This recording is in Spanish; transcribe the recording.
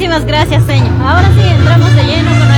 Muchísimas gracias, señor. Ahora sí entramos de lleno con